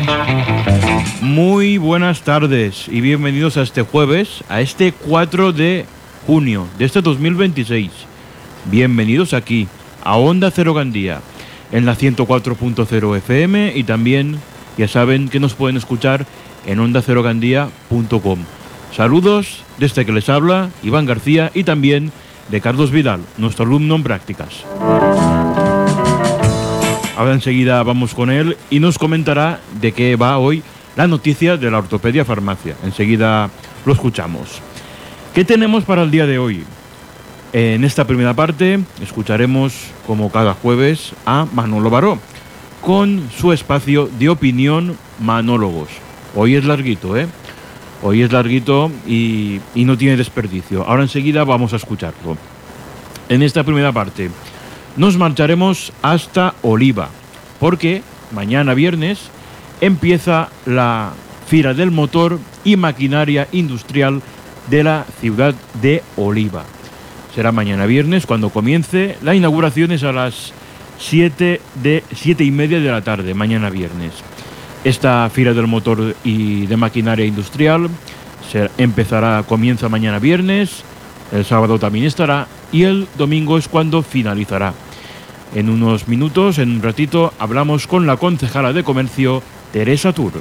Muy buenas tardes y bienvenidos a este jueves, a este 4 de junio de este 2026. Bienvenidos aquí, a Onda Cero Gandía, en la 104.0 FM y también, ya saben, que nos pueden escuchar en ondacerogandía.com. Saludos de este que les habla, Iván García, y también de Carlos Vidal, nuestro alumno en prácticas. Ahora enseguida vamos con él y nos comentará de qué va hoy la noticia de la ortopedia farmacia. Enseguida lo escuchamos. ¿Qué tenemos para el día de hoy? En esta primera parte escucharemos, como cada jueves, a Manolo Baró, con su espacio de opinión Manólogos. Hoy es larguito, Hoy es larguito y no tiene desperdicio. Ahora enseguida vamos a escucharlo. En esta primera parte nos marcharemos hasta Oliva, porque mañana viernes empieza la Fira del Motor y Maquinaria Industrial de la ciudad de Oliva. Será mañana viernes cuando comience. La inauguración es a las 7:30 de la tarde, mañana viernes. Esta Fira del Motor y de Maquinaria Industrial comienza mañana viernes, el sábado también estará y el domingo es cuando finalizará. En unos minutos, en un ratito, hablamos con la concejala de Comercio, Teresa Tur.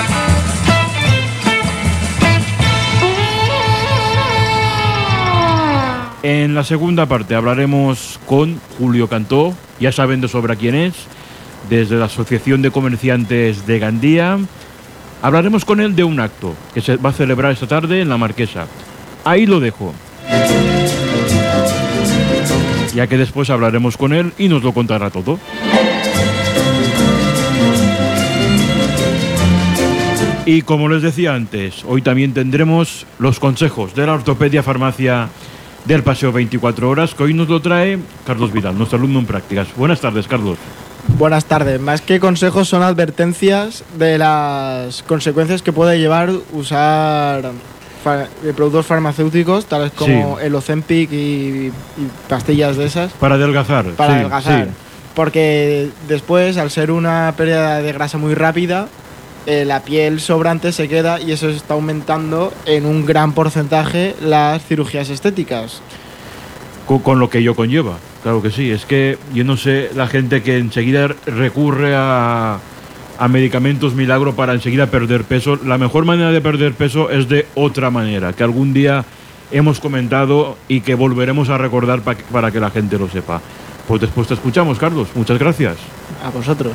En la segunda parte hablaremos con Julio Cantó, ya saben de sobra quién es, desde la Asociación de Comerciantes de Gandía. Hablaremos con él de un acto que se va a celebrar esta tarde en La Marquesa. Ahí lo dejo, ya que después hablaremos con él y nos lo contará todo. Y como les decía antes, hoy también tendremos los consejos de la ortopedia farmacia del Paseo 24 Horas, que hoy nos lo trae Carlos Vidal, nuestro alumno en prácticas. Buenas tardes, Carlos. Buenas tardes. Más que consejos son advertencias de las consecuencias que puede llevar usar productos farmacéuticos, tales como el Ozempic y pastillas de esas. Para adelgazar. Para adelgazar. Sí. Porque después, al ser una pérdida de grasa muy rápida, la piel sobrante se queda y eso está aumentando en un gran porcentaje las cirugías estéticas. Con lo que ello conlleva, claro que sí. Es que yo no sé, la gente que enseguida recurre a medicamentos milagro para enseguida perder peso. La mejor manera de perder peso es de otra manera, que algún día hemos comentado y que volveremos a recordar para que la gente lo sepa. Pues después te escuchamos, Carlos. Muchas gracias. A vosotros.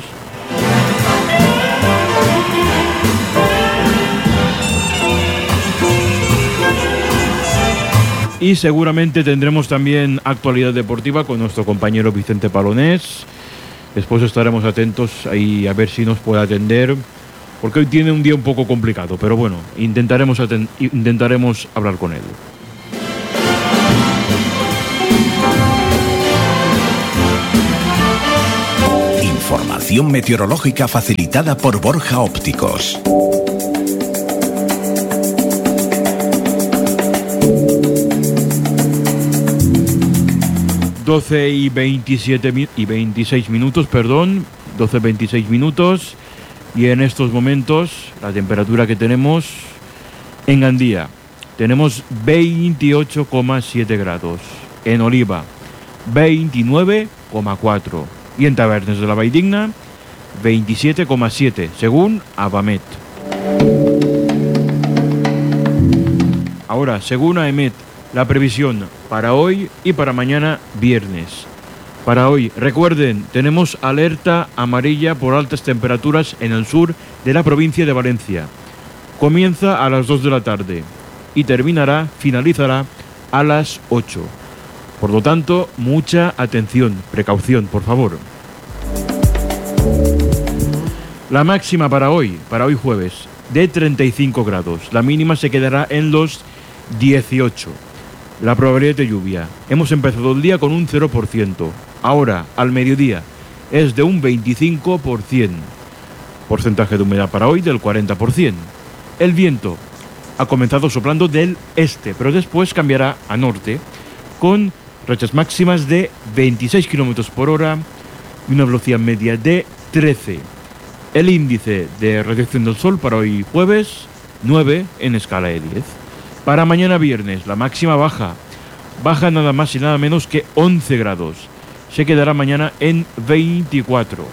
Y seguramente tendremos también actualidad deportiva con nuestro compañero Vicente Palonés. Después estaremos atentos ahí a ver si nos puede atender, porque hoy tiene un día un poco complicado, pero bueno, intentaremos hablar con él. Información meteorológica facilitada por Borja Ópticos. 12:26 minutos, 12:26 minutos, y en estos momentos la temperatura que tenemos en Gandía, tenemos 28,7 grados, en Oliva 29,4 y en Tavernes de la Valldigna 27,7 según Abamet. Ahora, según AEMET, la previsión para hoy y para mañana viernes. Para hoy, recuerden, tenemos alerta amarilla por altas temperaturas en el sur de la provincia de Valencia. Comienza a las 2 de la tarde y finalizará a las 8. Por lo tanto, mucha atención, precaución, por favor. La máxima para hoy jueves, de 35 grados. La mínima se quedará en los 18. La probabilidad de lluvia. Hemos empezado el día con un 0%. Ahora, al mediodía, es de un 25%. Porcentaje de humedad para hoy del 40%. El viento ha comenzado soplando del este, pero después cambiará a norte, con rachas máximas de 26 km por hora y una velocidad media de 13. El índice de radiación del Sol para hoy jueves, 9 en escala de 10. Para mañana viernes, la máxima baja nada más y nada menos que 11 grados. Se quedará mañana en 24.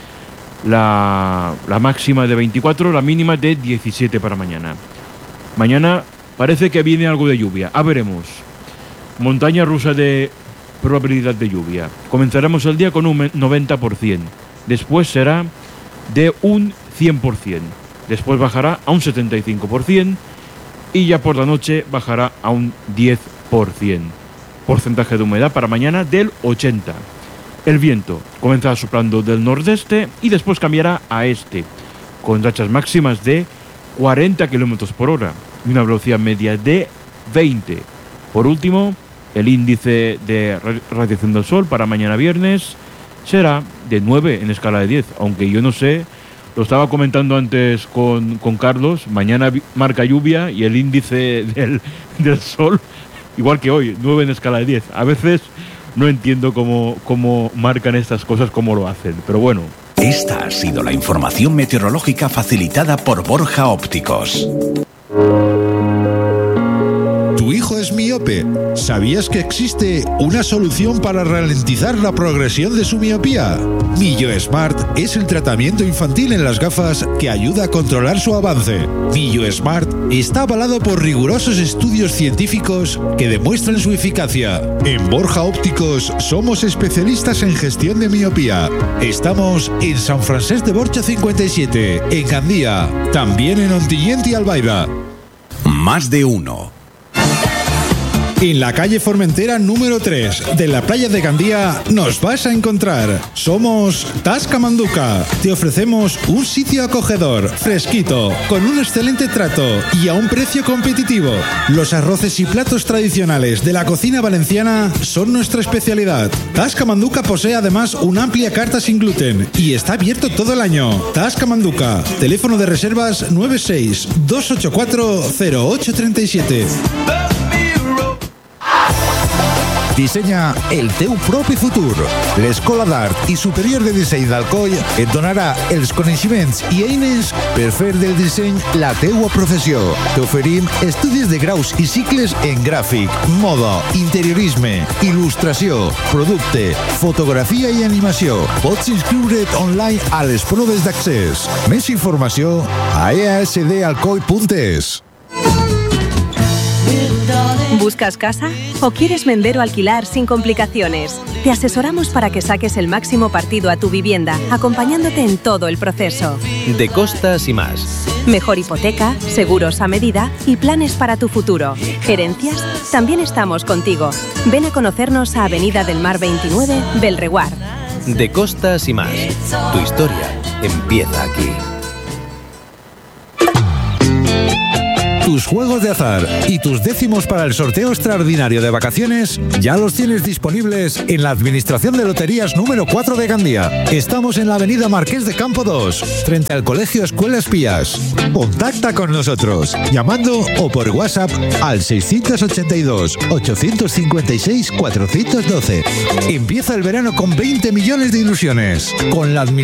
La máxima de 24, la mínima de 17 para mañana. Mañana parece que viene algo de lluvia, veremos. Montaña rusa de probabilidad de lluvia. Comenzaremos el día con un 90%, después será de un 100%, después bajará a un 75% y ya por la noche bajará a un 10%. Porcentaje de humedad para mañana del 80%. El viento comenzará soplando del nordeste y después cambiará a este, con rachas máximas de 40 km por hora y una velocidad media de 20. Por último, el índice de radiación del Sol para mañana viernes será de 9 en escala de 10, aunque yo no sé, lo estaba comentando antes con Carlos, mañana marca lluvia y el índice del Sol, igual que hoy, 9 en escala de 10. A veces no entiendo cómo marcan estas cosas, cómo lo hacen, pero bueno. Esta ha sido la información meteorológica facilitada por Borja Ópticos. ¿Tu hijo es miope? ¿Sabías que existe una solución para ralentizar la progresión de su miopía? MilloSmart es el tratamiento infantil en las gafas que ayuda a controlar su avance. MilloSmart está avalado por rigurosos estudios científicos que demuestran su eficacia. En Borja Ópticos somos especialistas en gestión de miopía. Estamos en San Francesc de Borja 57, en Gandía, también en Ontinyent y Albaida. Más de uno. En la calle Formentera número 3 de la playa de Gandía nos vas a encontrar. Somos Tasca Manduca. Te ofrecemos un sitio acogedor, fresquito, con un excelente trato y a un precio competitivo. Los arroces y platos tradicionales de la cocina valenciana son nuestra especialidad. Tasca Manduca posee además una amplia carta sin gluten y está abierto todo el año. Tasca Manduca. Teléfono de reservas 96 284 0837. Dissenya el teu propi futur. L'Escola d'Art i Superior de Disseny d'Alcoi et donarà els coneixements i eines per fer del disseny la teua professió. T'oferim estudis de graus i cicles en gràfic, moda, interiorisme, il·lustració, producte, fotografia i animació. Pots inscriure't online a les proves d'accés. Més informació a easdalcoi.es. ¿Buscas casa? ¿O quieres vender o alquilar sin complicaciones? Te asesoramos para que saques el máximo partido a tu vivienda, acompañándote en todo el proceso. De Costas y más. Mejor hipoteca, seguros a medida y planes para tu futuro. ¿Herencias? También estamos contigo. Ven a conocernos a Avenida del Mar 29, Belreguard. De Costas y más. Tu historia empieza aquí. Tus juegos de azar y tus décimos para el sorteo extraordinario de vacaciones ya los tienes disponibles en la Administración de Loterías número 4 de Gandía. Estamos en la avenida Marqués de Campo 2, frente al Colegio Escuela Espías. Contacta con nosotros, llamando o por WhatsApp al 682-856-412. Empieza el verano con 20 millones de ilusiones. Con la